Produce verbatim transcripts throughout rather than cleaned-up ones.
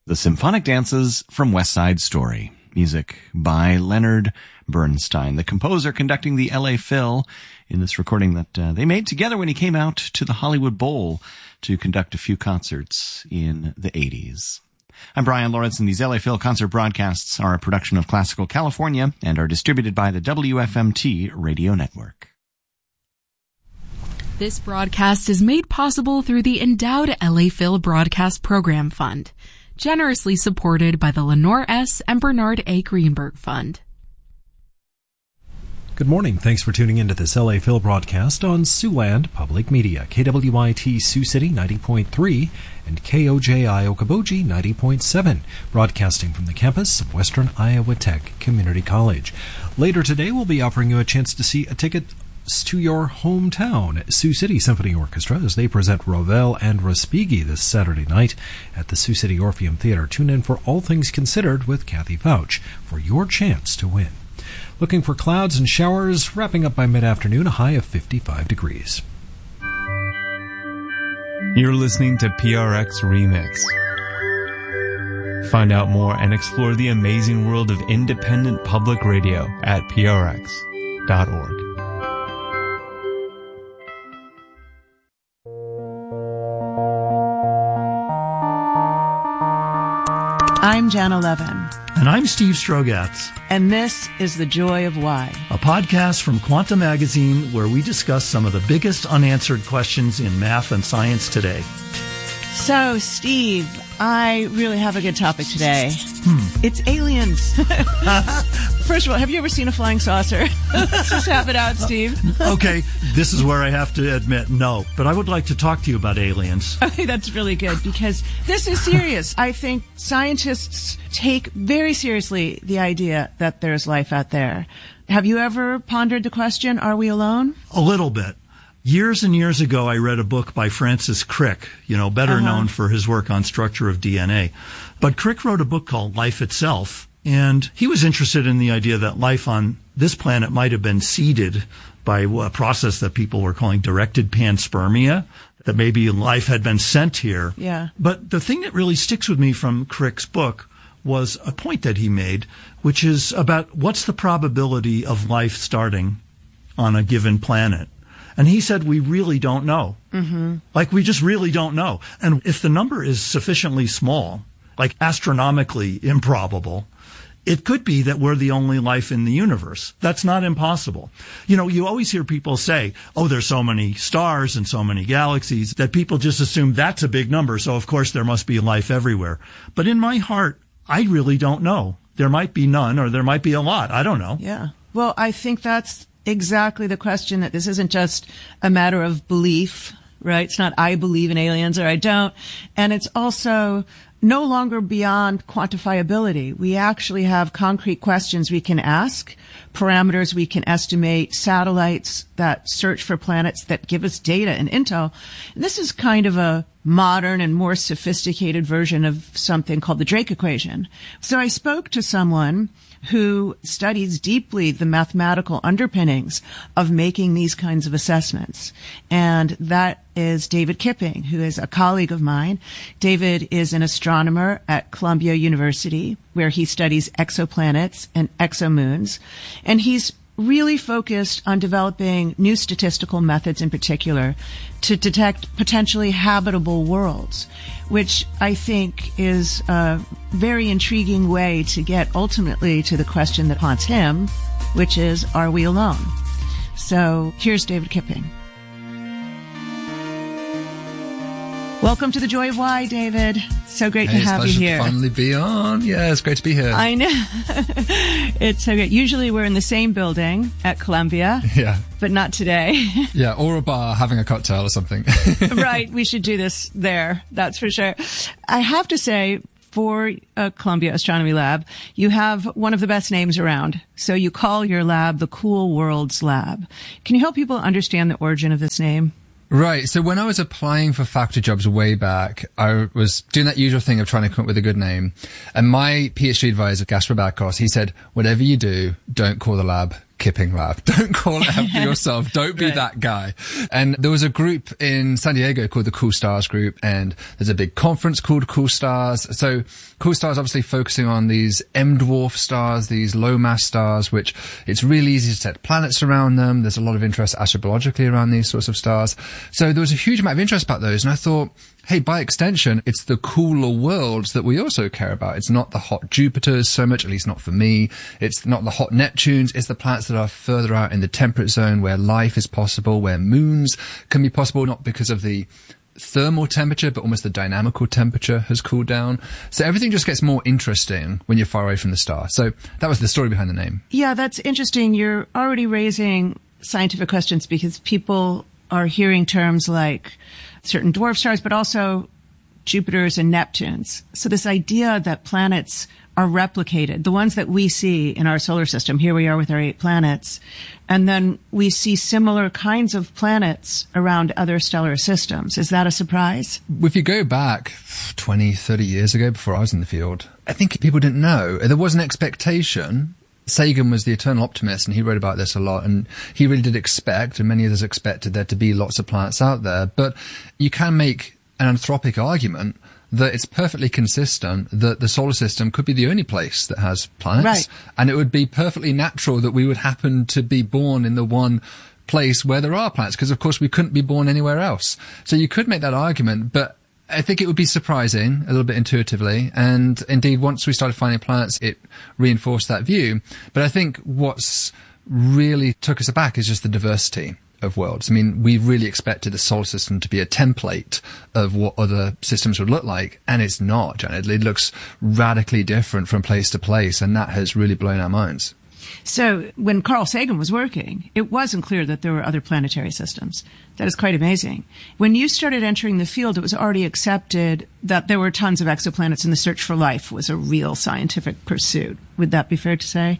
The Symphonic Dances from West Side Story. Music by Leonard Bernstein, the composer conducting the L A Phil in this recording that uh, they made together when he came out to the Hollywood Bowl to conduct a few concerts in the eighties. I'm Brian Lawrence, and these L A Phil concert broadcasts are a production of Classical California and are distributed by the W F M T Radio Network. This broadcast is made possible through the endowed L A Phil Broadcast Program Fund, generously supported by the Lenore S. and Bernard A. Greenberg Fund. Good morning. Thanks for tuning into this L A Phil broadcast on Siouxland Public Media, K W I T Sioux City ninety point three and K O J I Okoboji ninety point seven, broadcasting from the campus of Western Iowa Tech Community College. Later today, we'll be offering you a chance to see a ticket to your hometown Sioux City Symphony Orchestra as they present Ravel and Respighi this Saturday night at the Sioux City Orpheum Theater. Tune in for All Things Considered with Kathy Fouch for your chance to win. Looking for clouds and showers, wrapping up by mid-afternoon, a high of fifty-five degrees. You're listening to P R X Remix. Find out more and explore the amazing world of independent public radio at P R X dot org. I'm Jana Levin. And I'm Steve Strogatz. And this is The Joy of Why, a podcast from Quanta Magazine where we discuss some of the biggest unanswered questions in math and science today. So, Steve, I really have a good topic today. Hmm. It's aliens. First of all, have you ever seen a flying saucer? Let's just have it out, Steve. Okay, this is where I have to admit no, but I would like to talk to you about aliens. Okay, that's really good because this is serious. I think scientists take very seriously the idea that there's life out there. Have you ever pondered the question, are we alone? A little bit. Years and years ago, I read a book by Francis Crick, you know, better uh-huh. known for his work on structure of D N A. But Crick wrote a book called Life Itself, and he was interested in the idea that life on this planet might have been seeded by a process that people were calling directed panspermia, that maybe life had been sent here. Yeah. But the thing that really sticks with me from Crick's book was a point that he made, which is about what's the probability of life starting on a given planet. And he said, we really don't know. Mm-hmm. Like, we just really don't know. And if the number is sufficiently small, like astronomically improbable, it could be that we're the only life in the universe. That's not impossible. You know, you always hear people say, oh, there's so many stars and so many galaxies that people just assume that's a big number. So, of course, there must be life everywhere. But in my heart, I really don't know. There might be none or there might be a lot. I don't know. Yeah. Well, I think that's exactly the question, that this isn't just a matter of belief, right? It's not I believe in aliens or I don't. And it's also no longer beyond quantifiability. We actually have concrete questions we can ask, parameters we can estimate, satellites that search for planets that give us data and intel. And this is kind of a modern and more sophisticated version of something called the Drake equation. So I spoke to someone who studies deeply the mathematical underpinnings of making these kinds of assessments. And that is David Kipping, who is a colleague of mine. David is an astronomer at Columbia University, where he studies exoplanets and exomoons. And he's really focused on developing new statistical methods in particular to detect potentially habitable worlds, which I think is a very intriguing way to get ultimately to the question that haunts him, which is, are we alone? So here's David Kipping. Welcome to The Joy of Why, David. So great hey, to have you here. To finally be on. Yeah, it's great to be here. I know. It's so great. Usually we're in the same building at Columbia. Yeah. But not today. Yeah, or a bar having a cocktail or something. Right. We should do this there. That's for sure. I have to say, for a Columbia Astronomy Lab, you have one of the best names around. So you call your lab the Cool Worlds Lab. Can you help people understand the origin of this name? Right. So when I was applying for faculty jobs way back, I was doing that usual thing of trying to come up with a good name. And my PhD advisor, Gaspar Bakos, he said, whatever you do, don't call the lab Kipping Lab. Don't call it after yourself. Don't be Right. that guy. And there was a group in San Diego called the Cool Stars Group, and there's a big conference called Cool Stars. So Cool Stars obviously focusing on these M-dwarf stars, these low-mass stars, which it's really easy to set planets around them. There's a lot of interest astrobiologically around these sorts of stars. So there was a huge amount of interest about those, and I thought, hey, by extension, it's the cooler worlds that we also care about. It's not the hot Jupiters so much, at least not for me. It's not the hot Neptunes. It's the planets that are further out in the temperate zone where life is possible, where moons can be possible, not because of the thermal temperature, but almost the dynamical temperature has cooled down. So everything just gets more interesting when you're far away from the star. So that was the story behind the name. Yeah, that's interesting. You're already raising scientific questions because people are hearing terms like certain dwarf stars, but also Jupiters and Neptunes. So this idea that planets are replicated, the ones that we see in our solar system, here we are with our eight planets, and then we see similar kinds of planets around other stellar systems. Is that a surprise? If you go back twenty, thirty years ago, before I was in the field, I think people didn't know. There was an expectation. Sagan was the eternal optimist, and he wrote about this a lot, and he really did expect, and many others expected, there to be lots of planets out there. But you can make an anthropic argument that it's perfectly consistent that the solar system could be the only place that has planets. Right. And it would be perfectly natural that we would happen to be born in the one place where there are planets, because of course we couldn't be born anywhere else. So you could make that argument, but I think it would be surprising a little bit intuitively. And indeed, once we started finding planets, it reinforced that view. But I think what's really took us aback is just the diversity of worlds. I mean, we really expected the solar system to be a template of what other systems would look like, and it's not, Janet. It looks radically different from place to place, and that has really blown our minds. So when Carl Sagan was working, it wasn't clear that there were other planetary systems. That is quite amazing. When you started entering the field, it was already accepted that there were tons of exoplanets and the search for life was a real scientific pursuit. Would that be fair to say?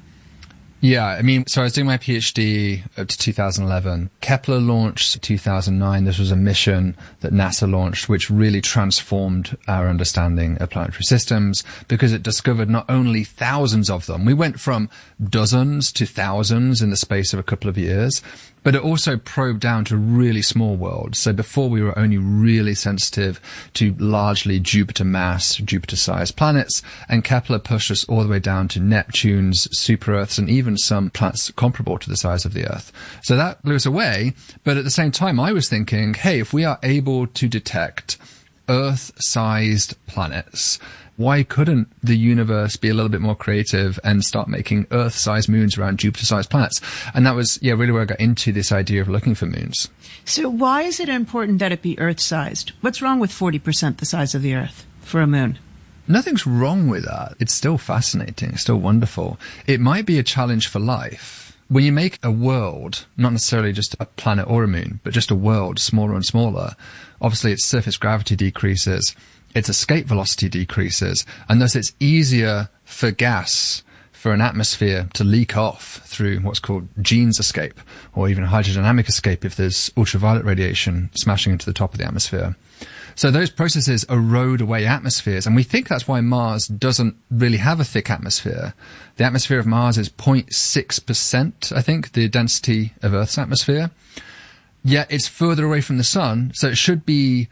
Yeah, I mean, so I was doing my PhD up to two thousand eleven. Kepler launched in two thousand nine. This was a mission that NASA launched, which really transformed our understanding of planetary systems because it discovered not only thousands of them. We went from dozens to thousands in the space of a couple of years, but it also probed down to really small worlds. So before we were only really sensitive to largely Jupiter mass, Jupiter sized planets, and Kepler pushed us all the way down to Neptunes, super Earths, and even some planets comparable to the size of the Earth. So that blew us away. But at the same time, I was thinking, hey, if we are able to detect Earth-sized planets, why couldn't the universe be a little bit more creative and start making Earth-sized moons around Jupiter-sized planets? And that was, yeah, really where I got into this idea of looking for moons. So why is it important that it be Earth-sized? What's wrong with forty percent the size of the Earth for a moon? Nothing's wrong with that. It's still fascinating. It's still wonderful. It might be a challenge for life. When you make a world, not necessarily just a planet or a moon, but just a world smaller and smaller, obviously its surface gravity decreases, its escape velocity decreases, and thus it's easier for gas, for an atmosphere to leak off through what's called Jeans escape, or even hydrodynamic escape if there's ultraviolet radiation smashing into the top of the atmosphere. So those processes erode away atmospheres, and we think that's why Mars doesn't really have a thick atmosphere. The atmosphere of Mars is zero point six percent, I think, the density of Earth's atmosphere. Yet it's further away from the sun, so it should be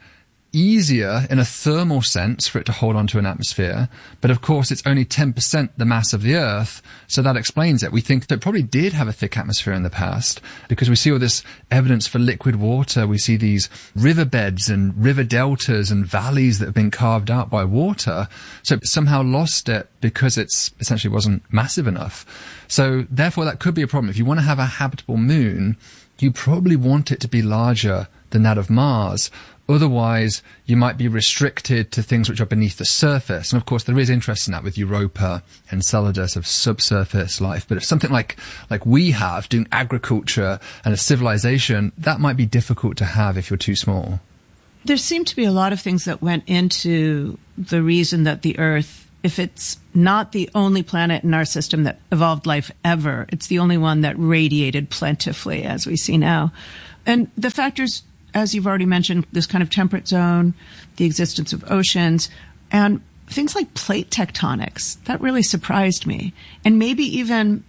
easier in a thermal sense for it to hold onto an atmosphere. But of course, it's only ten percent the mass of the Earth, so that explains it. We think that it probably did have a thick atmosphere in the past because we see all this evidence for liquid water. We see these riverbeds and river deltas and valleys that have been carved out by water. So it somehow lost it because it's essentially wasn't massive enough. So therefore, that could be a problem. If you want to have a habitable moon, you probably want it to be larger than that of Mars. Otherwise, you might be restricted to things which are beneath the surface. And of course, there is interest in that with Europa and Enceladus of subsurface life. But if something like, like we have, doing agriculture and a civilization, that might be difficult to have if you're too small. There seem to be a lot of things that went into the reason that the Earth, if it's not the only planet in our system that evolved life ever, it's the only one that radiated plentifully, as we see now. And the factors, as you've already mentioned, this kind of temperate zone, the existence of oceans, and things like plate tectonics. That really surprised me. And maybe even the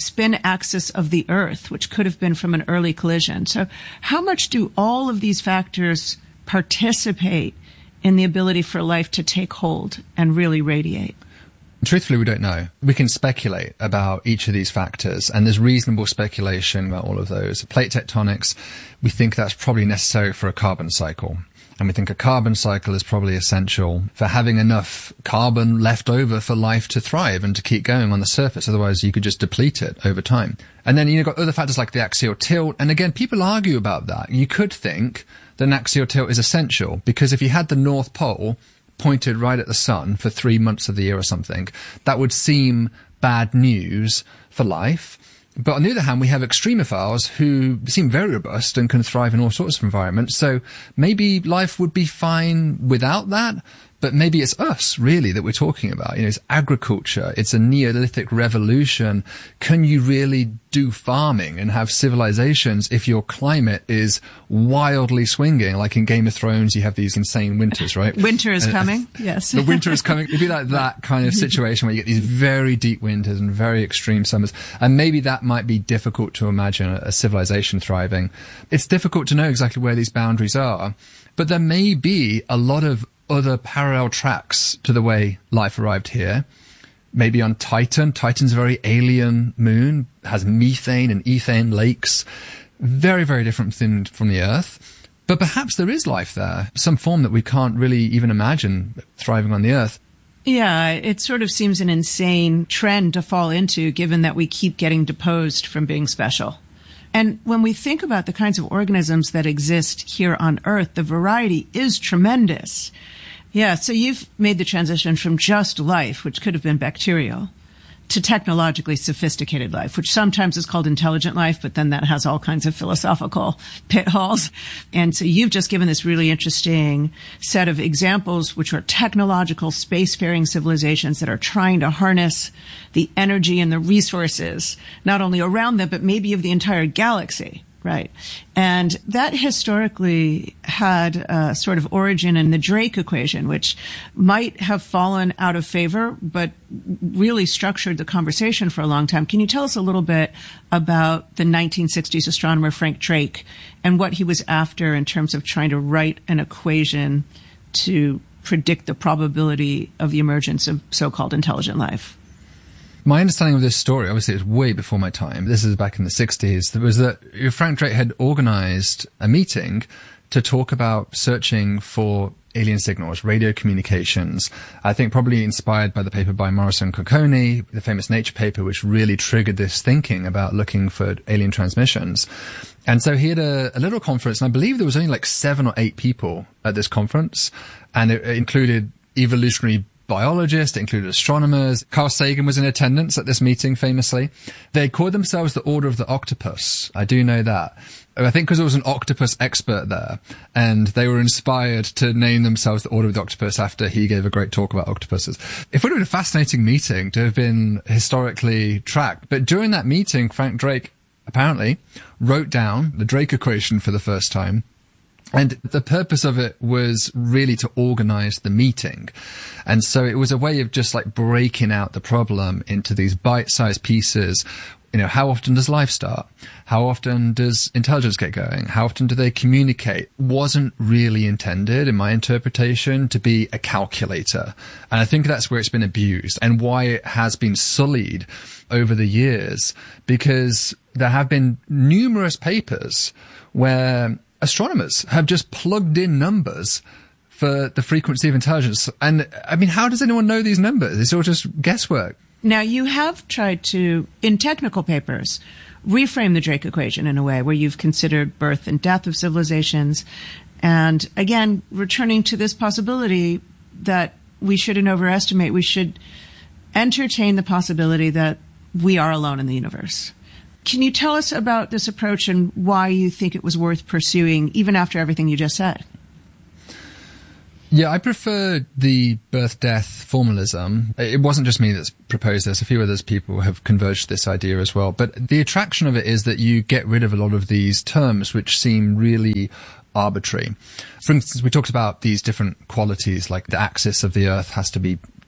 spin axis of the Earth, which could have been from an early collision. So how much do all of these factors participate in the ability for life to take hold and really radiate? Truthfully, we don't know. We can speculate about each of these factors, and there's reasonable speculation about all of those. Plate tectonics, we think that's probably necessary for a carbon cycle. And we think a carbon cycle is probably essential for having enough carbon left over for life to thrive and to keep going on the surface. Otherwise, you could just deplete it over time. And then you've got other factors like the axial tilt. And again, people argue about that. You could think that an axial tilt is essential because if you had the North Pole pointed right at the sun for three months of the year or something, that would seem bad news for life. But on the other hand, we have extremophiles who seem very robust and can thrive in all sorts of environments. So maybe life would be fine without that. But maybe it's us, really, that we're talking about. You know, it's agriculture. It's a Neolithic revolution. Can you really do farming and have civilizations if your climate is wildly swinging? Like in Game of Thrones, you have these insane winters, right? Winter is uh, coming, yes. The winter is coming. It'd be like that kind of situation where you get these very deep winters and very extreme summers. And maybe that might be difficult to imagine a, a civilization thriving. It's difficult to know exactly where these boundaries are. But there may be a lot of other parallel tracks to the way life arrived here. Maybe on Titan. Titan's a very alien moon, has methane and ethane lakes. Very, very different than from the Earth. But perhaps there is life there, some form that we can't really even imagine thriving on the Earth. Yeah, it sort of seems an insane trend to fall into, given that we keep getting deposed from being special. And when we think about the kinds of organisms that exist here on Earth, the variety is tremendous. Yeah, so you've made the transition from just life, which could have been bacterial, to technologically sophisticated life, which sometimes is called intelligent life, but then that has all kinds of philosophical pitfalls. And so you've just given this really interesting set of examples, which are technological spacefaring civilizations that are trying to harness the energy and the resources, not only around them, but maybe of the entire galaxy. Right. And that historically had a sort of origin in the Drake equation, which might have fallen out of favor, but really structured the conversation for a long time. Can you tell us a little bit about the nineteen sixties astronomer Frank Drake and what he was after in terms of trying to write an equation to predict the probability of the emergence of so-called intelligent life? My understanding of this story, obviously it's way before my time, this is back in the sixties, was that Frank Drake had organized a meeting to talk about searching for alien signals, radio communications. I think probably inspired by the paper by Morrison Cocconi, the famous Nature paper, which really triggered this thinking about looking for alien transmissions. And so he had a, a little conference, and I believe there was only like seven or eight people at this conference, and it, it included evolutionary biologists, it included astronomers. Carl Sagan was in attendance at this meeting, famously. They called themselves the Order of the Octopus. I do know that. I think because there was an octopus expert there, and they were inspired to name themselves the Order of the Octopus after he gave a great talk about octopuses. It would have been a fascinating meeting to have been historically tracked. But during that meeting, Frank Drake apparently wrote down the Drake equation for the first time. And the purpose of it was really to organize the meeting. And so it was a way of just like breaking out the problem into these bite-sized pieces. You know, how often does life start? How often does intelligence get going? How often do they communicate? Wasn't really intended, in my interpretation, to be a calculator. And I think that's where it's been abused and why it has been sullied over the years, because there have been numerous papers where astronomers have just plugged in numbers for the frequency of intelligence. And I mean, how does anyone know these numbers? It's all just guesswork. Now, you have tried to, in technical papers, reframe the Drake equation in a way where you've considered birth and death of civilizations. And again, returning to this possibility that we shouldn't overestimate, we should entertain the possibility that we are alone in the universe. Can you tell us about this approach and why you think it was worth pursuing, even after everything you just said? Yeah, I prefer the birth-death formalism. It wasn't just me that's proposed this. A few others people have converged this idea as well. But the attraction of it is that you get rid of a lot of these terms which seem really arbitrary. For instance, we talked about these different qualities, like the axis of the Earth has to be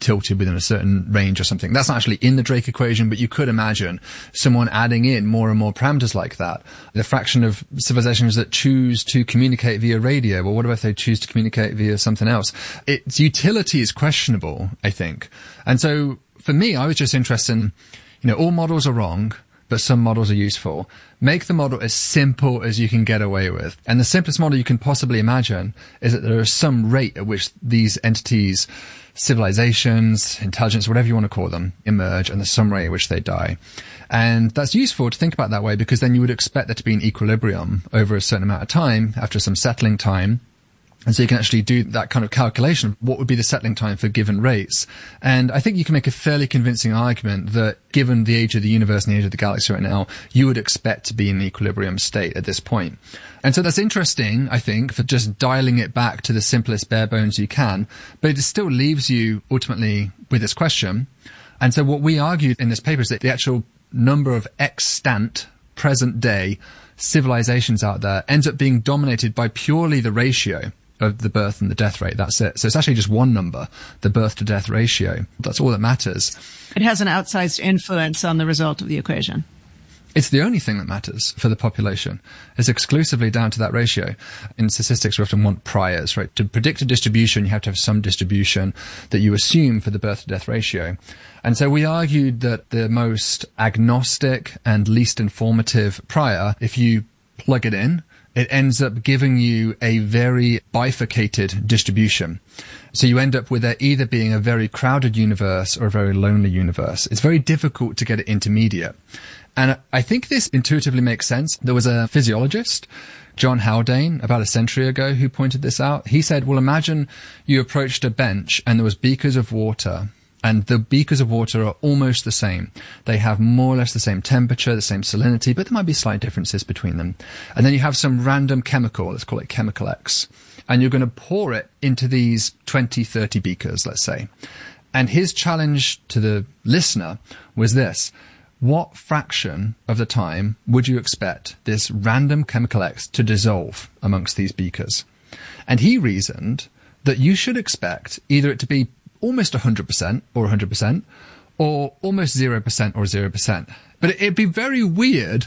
tilted within a certain range or something. That's not actually in the Drake equation, but you could imagine someone adding in more and more parameters like that. The fraction of civilizations that choose to communicate via radio, well, what about if they choose to communicate via something else? Its utility is questionable, I think. And so for me, I was just interested in, you know, all models are wrong, but some models are useful. Make the model as simple as you can get away with. And the simplest model you can possibly imagine is that there is some rate at which these entities, civilizations, intelligence, whatever you want to call them, emerge, and there's some rate at which they die. And that's useful to think about that way, because then you would expect there to be an equilibrium over a certain amount of time, after some settling time. And so you can actually do that kind of calculation of what would be the settling time for given rates. And I think you can make a fairly convincing argument that given the age of the universe and the age of the galaxy right now, you would expect to be in an equilibrium state at this point. And so that's interesting, I think, for just dialing it back to the simplest bare bones you can. But it still leaves you ultimately with this question. And so what we argued in this paper is that the actual number of extant present day civilizations out there ends up being dominated by purely the ratio of the birth and the death rate. That's it. So it's actually just one number, the birth to death ratio. That's all that matters. It has an outsized influence on the result of the equation. It's the only thing that matters for the population. It's exclusively down to that ratio. In statistics, we often want priors, right? To predict a distribution, you have to have some distribution that you assume for the birth to death ratio. And so we argued that the most agnostic and least informative prior, if you plug it in, it ends up giving you a very bifurcated distribution. So you end up with there either being a very crowded universe or a very lonely universe. It's very difficult to get it intermediate. And I think this intuitively makes sense. There was a physiologist, John Haldane, about a century ago, who pointed this out. He said, well, imagine you approached a bench and there was beakers of water, and the beakers of water are almost the same. They have more or less the same temperature, the same salinity, but there might be slight differences between them. And then you have some random chemical, let's call it chemical X, and you're going to pour it into these twenty, thirty beakers, let's say. And his challenge to the listener was this: what fraction of the time would you expect this random chemical X to dissolve amongst these beakers? And he reasoned that you should expect either it to be almost one hundred percent or one hundred percent, or almost zero percent or zero percent. But it'd be very weird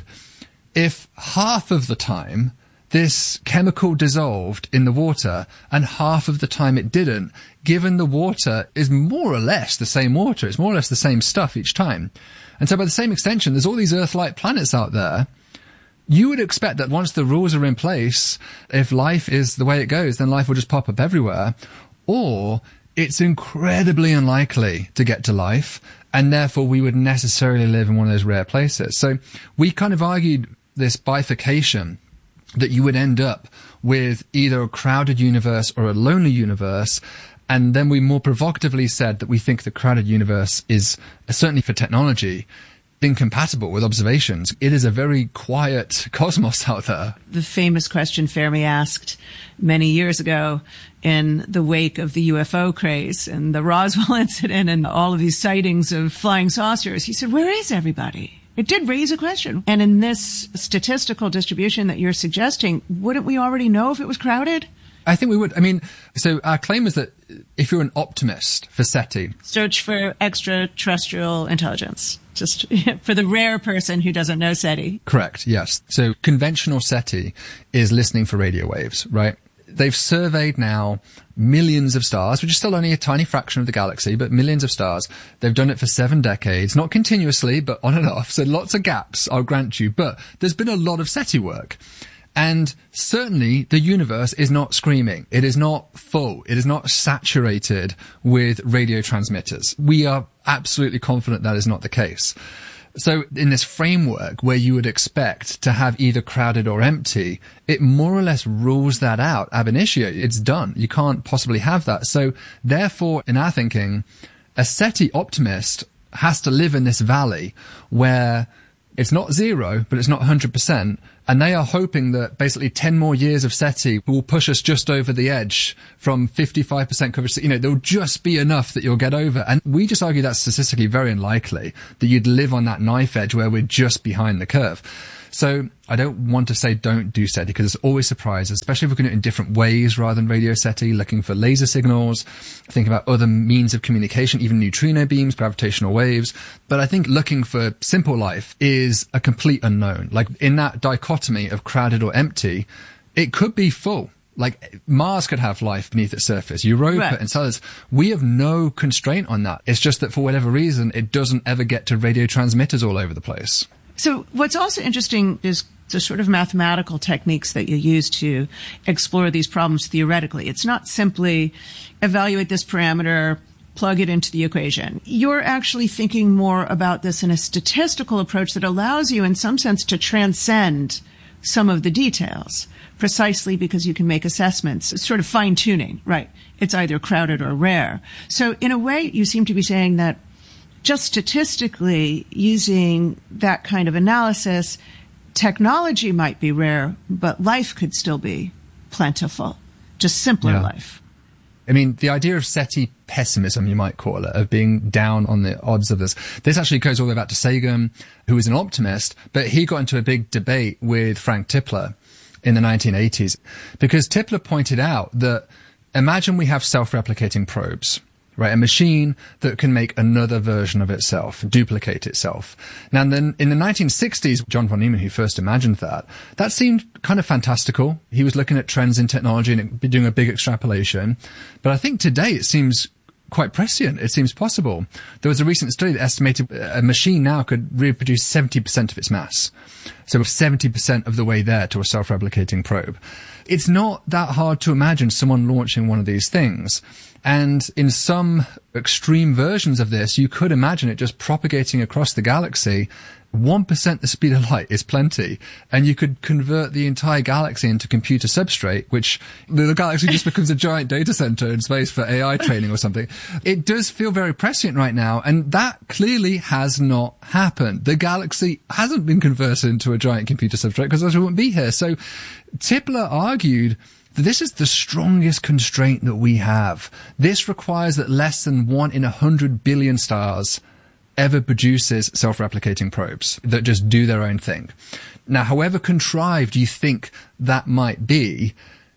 if half of the time this chemical dissolved in the water and half of the time it didn't, given the water is more or less the same water. It's more or less the same stuff each time. And so by the same extension, there's all these Earth-like planets out there. You would expect that once the rules are in place, if life is the way it goes, then life will just pop up everywhere. Or it's incredibly unlikely to get to life, and therefore we would necessarily live in one of those rare places. So we kind of argued this bifurcation, that you would end up with either a crowded universe or a lonely universe. And then we more provocatively said that we think the crowded universe is, certainly for technology, incompatible with observations. It is a very quiet cosmos out there. The famous question Fermi asked many years ago in the wake of the U F O craze and the Roswell incident and all of these sightings of flying saucers, he said, where is everybody? It did raise a question. And in this statistical distribution that you're suggesting, wouldn't we already know if it was crowded? I think we would. I mean, so our claim is that if you're an optimist for SETI, search for extraterrestrial intelligence, just for the rare person who doesn't know SETI. Correct, yes. So conventional SETI is listening for radio waves, right? They've surveyed now millions of stars, which is still only a tiny fraction of the galaxy, but millions of stars. They've done it for seven decades, not continuously, but on and off. So lots of gaps, I'll grant you. But there's been a lot of SETI work. And certainly the universe is not screaming. It is not full. It is not saturated with radio transmitters. We are absolutely confident that is not the case. So in this framework where you would expect to have either crowded or empty, it more or less rules that out ab initio. It's done. You can't possibly have that. So therefore, in our thinking, a SETI optimist has to live in this valley where it's not zero, but it's not one hundred percent, And they are hoping that basically ten more years of SETI will push us just over the edge from fifty-five percent coverage. You know, there'll just be enough that you'll get over. And we just argue that's statistically very unlikely, that you'd live on that knife edge where we're just behind the curve. So I don't want to say don't do SETI because there's always surprises, especially if we're going to do it in different ways rather than radio SETI, looking for laser signals, think about other means of communication, even neutrino beams, gravitational waves. But I think looking for simple life is a complete unknown. Like in that dichotomy of crowded or empty, it could be full. Like Mars could have life beneath its surface, Europa right. and Ceres. We have no constraint on that. It's just that for whatever reason, it doesn't ever get to radio transmitters all over the place. So what's also interesting is the sort of mathematical techniques that you use to explore these problems theoretically. It's not simply evaluate this parameter, plug it into the equation. You're actually thinking more about this in a statistical approach that allows you, in some sense, to transcend some of the details, precisely because you can make assessments. It's sort of fine-tuning, right? It's either crowded or rare. So in a way, you seem to be saying that just statistically, using that kind of analysis, technology might be rare, but life could still be plentiful, just simpler yeah. life. I mean, the idea of SETI pessimism, you might call it, of being down on the odds of this. This actually goes all the way back to Sagan, who was an optimist, but he got into a big debate with Frank Tipler in the nineteen eighties, because Tipler pointed out that imagine we have self-replicating probes. Right, a machine that can make another version of itself, duplicate itself. Now, then in the nineteen sixties, John von Neumann, who first imagined that, that seemed kind of fantastical. He was looking at trends in technology and doing a big extrapolation. But I think today it seems quite prescient. It seems possible. There was a recent study that estimated a machine now could reproduce seventy percent of its mass. So seventy percent of the way there to a self-replicating probe. It's not that hard to imagine someone launching one of these things. And in some extreme versions of this, you could imagine it just propagating across the galaxy. one percent the speed of light is plenty. And you could convert the entire galaxy into computer substrate, which the galaxy just becomes a giant data center in space for A I training or something. It does feel very prescient right now. And that clearly has not happened. The galaxy hasn't been converted into a giant computer substrate because else we wouldn't be here. So Tipler argued, this is the strongest constraint that we have. This requires that less than one in a hundred billion stars ever produces self-replicating probes that just do their own thing. Now, however contrived you think that might be,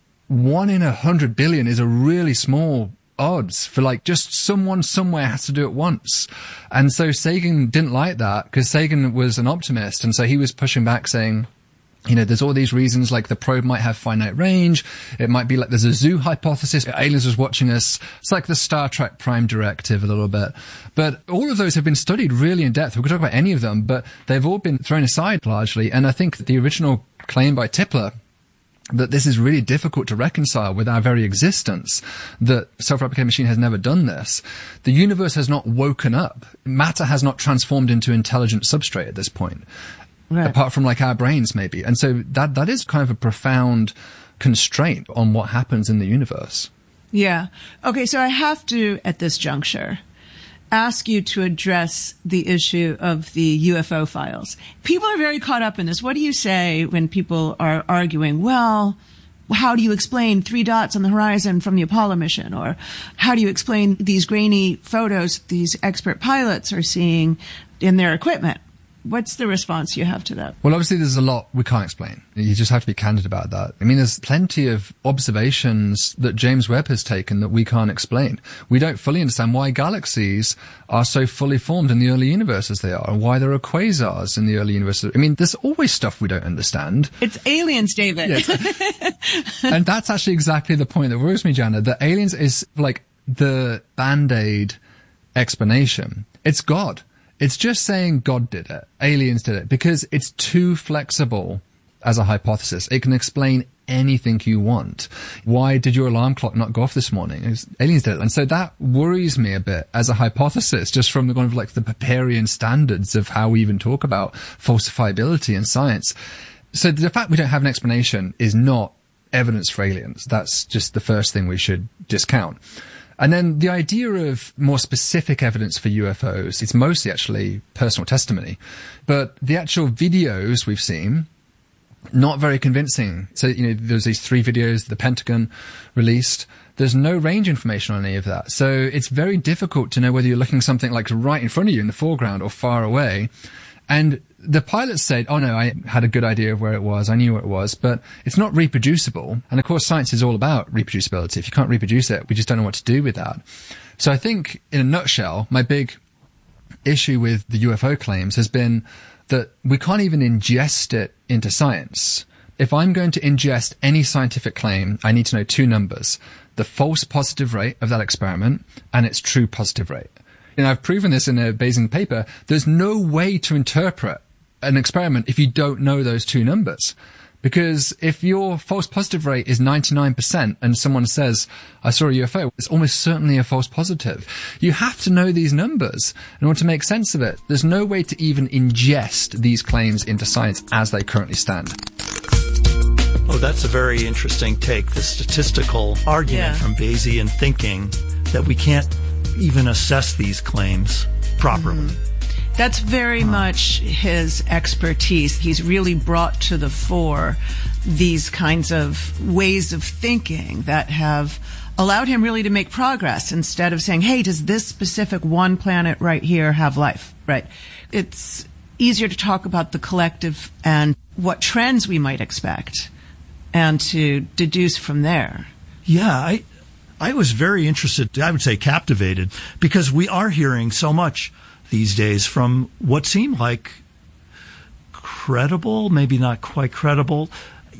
one in a hundred billion is a really small odds for like just someone somewhere has to do it once. And so Sagan didn't like that because Sagan was an optimist. And so he was pushing back saying, you know, there's all these reasons, like the probe might have finite range. It might be like there's a zoo hypothesis. Aliens was watching us. It's like the Star Trek Prime Directive a little bit. But all of those have been studied really in depth. We could talk about any of them, but they've all been thrown aside largely. And I think that the original claim by Tipler that this is really difficult to reconcile with our very existence, that self-replicating machine has never done this. The universe has not woken up. Matter has not transformed into intelligent substrate at this point. Right. Apart from like our brains maybe. And so that that is kind of a profound constraint on what happens in the universe. Yeah. Okay, so I have to, at this juncture, ask you to address the issue of the U F O files. People are very caught up in this. What do you say when people are arguing, well, how do you explain three dots on the horizon from the Apollo mission? Or how do you explain these grainy photos these expert pilots are seeing in their equipment? What's the response you have to that? Well, obviously there's a lot we can't explain. You just have to be candid about that. I mean, there's plenty of observations that James Webb has taken that we can't explain. We don't fully understand why galaxies are so fully formed in the early universe as they are, and why there are quasars in the early universe. I mean, there's always stuff we don't understand. It's aliens, David. Yes. And that's actually exactly the point that worries me, Jana, that aliens is like the Band-Aid explanation. It's God. It's just saying God did it, aliens did it, because it's too flexible as a hypothesis. It can explain anything you want. Why did your alarm clock not go off this morning? It was, aliens did it. And so that worries me a bit as a hypothesis, just from the kind of like the Popperian standards of how we even talk about falsifiability in science. So the fact we don't have an explanation is not evidence for aliens. That's just the first thing we should discount. And then the idea of more specific evidence for U F Os, it's mostly actually personal testimony. But the actual videos we've seen, not very convincing. So, you know, there's these three videos the Pentagon released. There's no range information on any of that. So it's very difficult to know whether you're looking something like right in front of you in the foreground or far away. And the pilots said, oh no, I had a good idea of where it was. I knew where it was, but it's not reproducible. And of course, science is all about reproducibility. If you can't reproduce it, we just don't know what to do with that. So I think in a nutshell, my big issue with the U F O claims has been that we can't even ingest it into science. If I'm going to ingest any scientific claim, I need to know two numbers, the false positive rate of that experiment and its true positive rate. And I've proven this in a Bayesian paper. There's no way to interpret an experiment if you don't know those two numbers. Because if your false positive rate is ninety-nine percent and someone says, I saw a U F O, it's almost certainly a false positive. You have to know these numbers in order to make sense of it. There's no way to even ingest these claims into science as they currently stand. Oh, that's a very interesting take, the statistical argument Yeah. from Bayesian thinking that we can't even assess these claims properly. Mm-hmm. That's very much his expertise. He's really brought to the fore these kinds of ways of thinking that have allowed him really to make progress instead of saying, hey, does this specific one planet right here have life? Right. It's easier to talk about the collective and what trends we might expect and to deduce from there. Yeah, I I was very interested, I would say captivated, because we are hearing so much these days from what seem like credible, maybe not quite credible.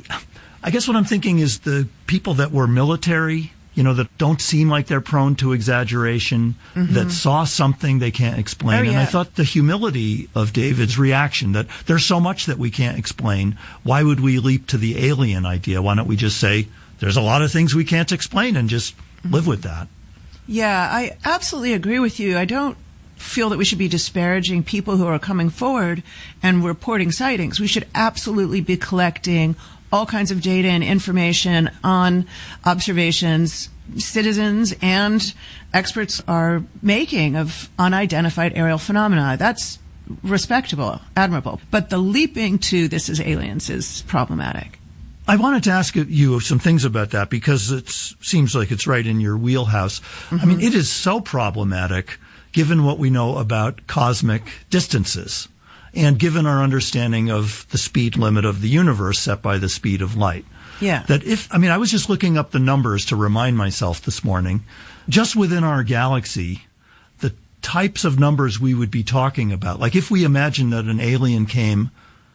I guess what I'm thinking is the people that were military, you know, that don't seem like they're prone to exaggeration, mm-hmm. that saw something they can't explain. Oh, yeah. And I thought the humility of David's reaction, that there's so much that we can't explain. Why would we leap to the alien idea? Why don't we just say, there's a lot of things we can't explain and just mm-hmm. live with that? Yeah, I absolutely agree with you. I don't feel that we should be disparaging people who are coming forward and reporting sightings. We should absolutely be collecting all kinds of data and information on observations citizens and experts are making of unidentified aerial phenomena. That's respectable, admirable. But the leaping to this is aliens is problematic. I wanted to ask you some things about that because it seems like it's right in your wheelhouse. Mm-hmm. I mean, it is so problematic given what we know about cosmic distances and given our understanding of the speed limit of the universe set by the speed of light. Yeah. That if, I mean, I was just looking up the numbers to remind myself this morning, just within our galaxy, the types of numbers we would be talking about. Like if we imagine that an alien came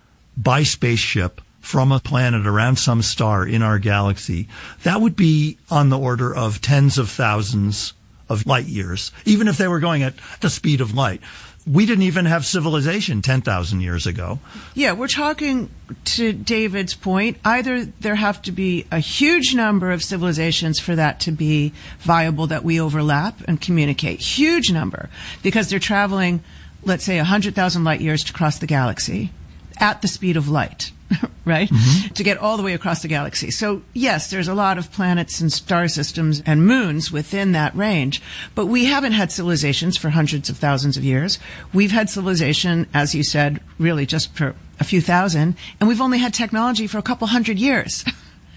by spaceship from a planet around some star in our galaxy, that would be on the order of tens of thousands of light years, even if they were going at the speed of light. We didn't even have civilization ten thousand years ago. Yeah, we're talking, to David's point, either there have to be a huge number of civilizations for that to be viable, that we overlap and communicate. Huge number. Because they're traveling, let's say, one hundred thousand light years to cross the galaxy at the speed of light. Right? Mm-hmm. To get all the way across the galaxy. So, yes, there's a lot of planets and star systems and moons within that range, but we haven't had civilizations for hundreds of thousands of years. We've had civilization, as you said, really just for a few thousand, and we've only had technology for a couple hundred years.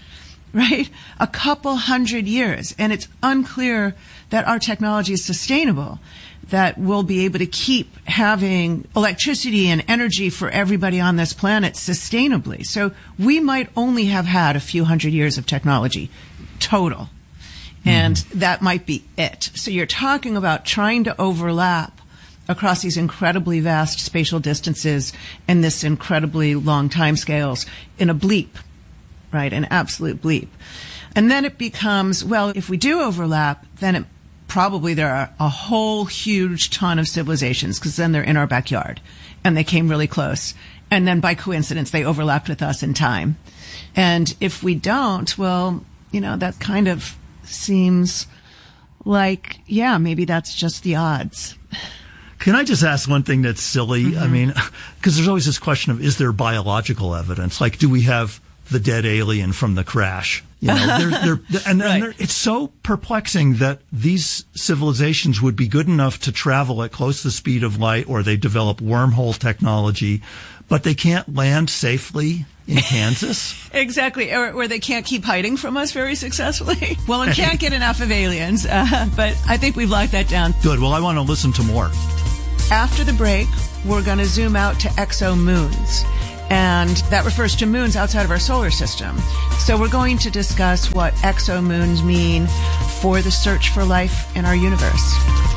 Right? A couple hundred years. And it's unclear that our technology is sustainable, that we'll be able to keep having electricity and energy for everybody on this planet sustainably. So we might only have had a few hundred years of technology total. And mm-hmm. that might be it. So you're talking about trying to overlap across these incredibly vast spatial distances and this incredibly long timescales in a bleep, right? An absolute bleep. And then it becomes, well, if we do overlap, then it probably there are a whole huge ton of civilizations because then they're in our backyard and they came really close. And then by coincidence, they overlapped with us in time. And if we don't, well, you know, that kind of seems like, yeah, maybe that's just the odds. Can I just ask one thing that's silly? Mm-hmm. I mean, because there's always this question of, is there biological evidence? Like, do we have the dead alien from the crash. You know, they're, they're, and, right. and they're, it's so perplexing that these civilizations would be good enough to travel at close to the speed of light, or they develop wormhole technology, but they can't land safely in Kansas. Exactly, or, or they can't keep hiding from us very successfully. Well, we can't get enough of aliens, uh, but I think we've locked that down. Good. Well, I want to listen to more. After the break, we're going to zoom out to exomoons. And that refers to moons outside of our solar system. So we're going to discuss what exomoons mean for the search for life in our universe.